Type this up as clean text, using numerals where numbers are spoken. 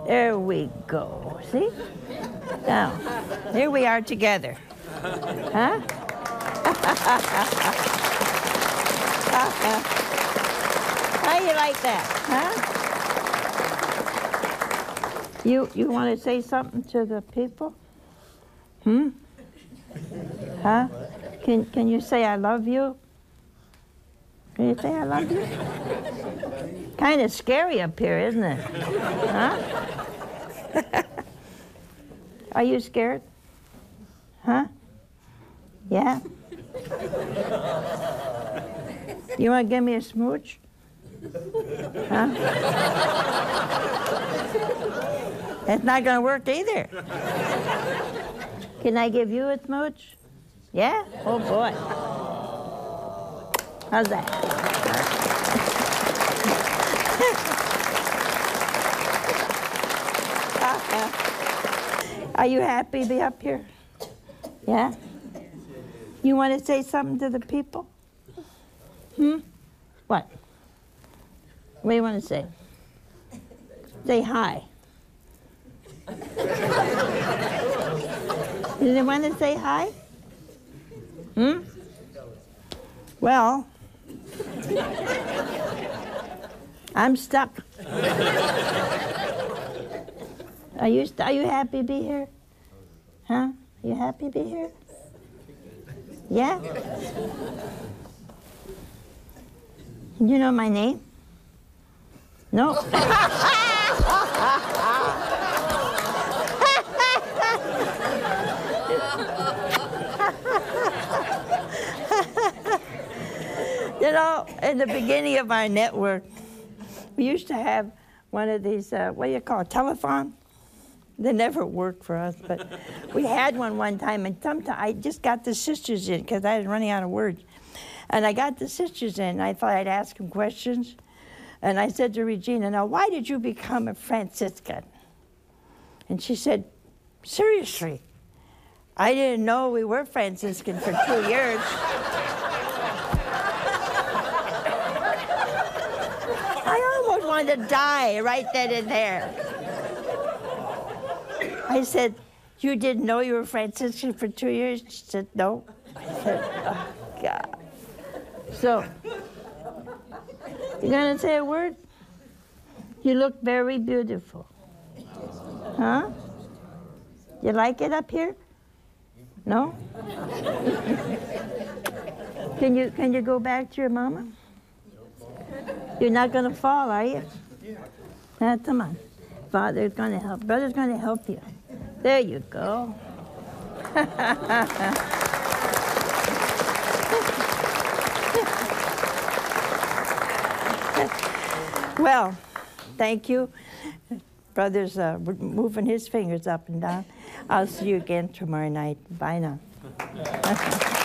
There we go. See? Now, here we are together. Huh? How you like that? Huh? You want to say something to the people? Huh? Can you say I love you? Can you say I love you? Kind of scary up here, isn't it? Huh? Are you scared? Huh? Yeah? You want to give me a smooch? Huh? That's not going to work either. Can I give you a smooch? Yeah? Oh, boy. How's that? Are you happy to be up here? Yeah? You want to say something to the people? What? What do you want to say? Say hi. Do they want to say hi? Well, I'm stuck. Are you happy to be here? Huh? You happy to be here? Yeah? You know my name? No? You know, in the beginning of our network, we used to have one of these, what do you call it, telethon? They never worked for us, but we had one time, and sometime I just got the sisters in because I was running out of words. And I got the sisters in, and I thought I'd ask them questions. And I said to Regina, now, why did you become a Franciscan? And she said, seriously, I didn't know we were Franciscan for 2 years. I almost wanted to die right then and there. I said, you didn't know you were Franciscan for 2 years? She said, no. I said, oh, God. So, you gonna say a word? You look very beautiful. Huh? You like it up here? No? Can you go back to your mama? You're not gonna fall, are you? Come on. Father's gonna help. Brother's gonna help you. There you go. Well, thank you. Brother's moving his fingers up and down. I'll see you again tomorrow night. Bye now.